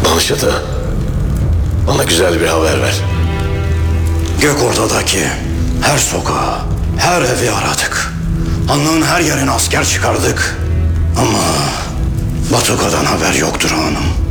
Balşat'a bana güzel bir haber ver. Gökorta'daki her sokağı, her evi aradık. Hanlığın her yerine asker çıkardık. Ama Batuka'dan haber yoktur hanım.